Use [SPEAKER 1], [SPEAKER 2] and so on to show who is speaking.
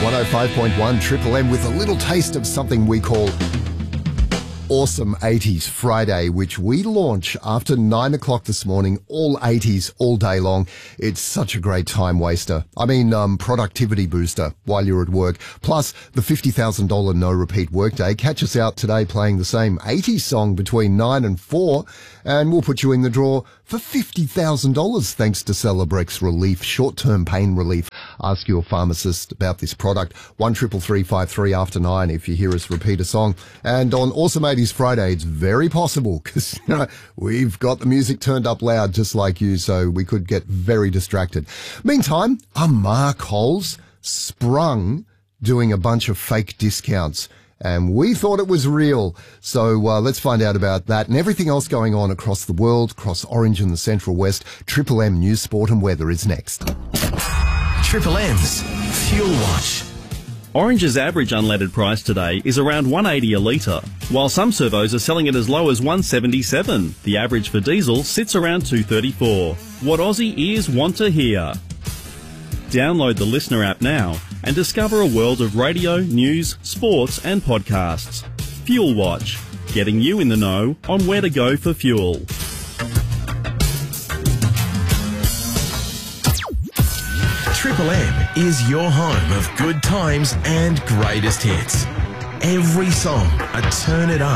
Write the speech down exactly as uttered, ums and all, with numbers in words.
[SPEAKER 1] one oh five point one Triple M with a little taste of something we call Awesome eighties Friday, which we launch after nine o'clock this morning, all eighties, all day long. It's such a great time waster. I mean, um, productivity booster while you're at work. Plus, the fifty thousand dollars no-repeat workday. Catch us out today playing the same eighties song between nine and four, and we'll put you in the draw for fifty thousand dollars thanks to Celebrex Relief, short-term pain relief. Ask your pharmacist about this product. one triple three five three after nine if you hear us repeat a song. And on Awesome eighties Friday, it's very possible because you know, we've got the music turned up loud just like you, so we could get very distracted. Meantime, a Mark Holes sprung doing a bunch of fake discounts, and we thought it was real. So uh, let's find out about that and everything else going on across the world, across Orange and the Central West. Triple M News, Sport and Weather is next.
[SPEAKER 2] Triple M's Fuel Watch.
[SPEAKER 3] Orange's average unleaded price today is around one eighty a litre, while some servos are selling it as low as one seventy-seven. The average for diesel sits around two thirty-four. What Aussie ears want to hear. Download the Listener app now and discover a world of radio, news, sports and podcasts. Fuel Watch, getting you in the know on where to go for fuel.
[SPEAKER 2] Triple M is your home of good times and greatest hits. Every song, a turn it up.